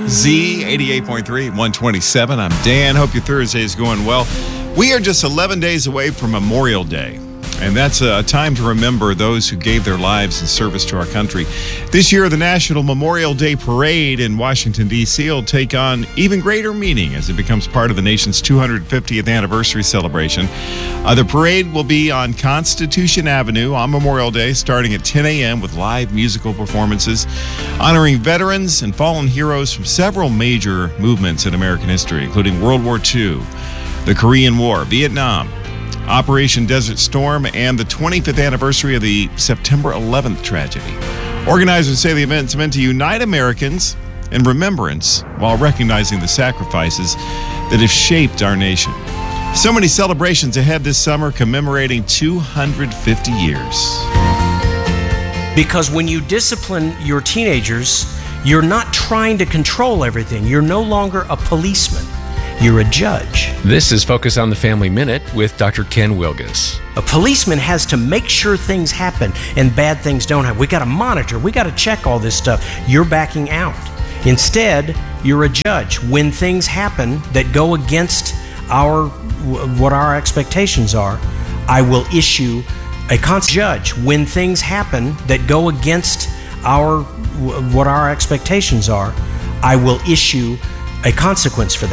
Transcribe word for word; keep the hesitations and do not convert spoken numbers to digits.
Z eighty-eight point three, one twenty-seven. I'm Dan. Hope your Thursday is going well. We are just eleven days away from Memorial Day, and that's a time to remember those who gave their lives in service to our country. This year, the National Memorial Day Parade in Washington, D C will take on even greater meaning as it becomes part of the nation's two hundred fiftieth anniversary celebration. Uh, the parade will be on Constitution Avenue on Memorial Day, starting at ten a.m. with live musical performances, honoring veterans and fallen heroes from several major movements in American history, including World War Two, the Korean War, Vietnam, Operation Desert Storm, and the twenty-fifth anniversary of the September eleventh tragedy. Organizers say the event is meant to unite Americans in remembrance while recognizing the sacrifices that have shaped our nation. So many celebrations ahead this summer commemorating two hundred fifty years. Because when you discipline your teenagers, you're not trying to control everything. You're no longer a policeman. You're a judge. This is Focus on the Family Minute with Doctor Ken Wilgus. A policeman has to make sure things happen and bad things don't happen. We got to monitor. We got to check all this stuff. You're backing out. Instead, you're a judge. When things happen that go against our what our expectations are, I will issue a con- judge. When things happen that go against our what our expectations are, I will issue a consequence for that.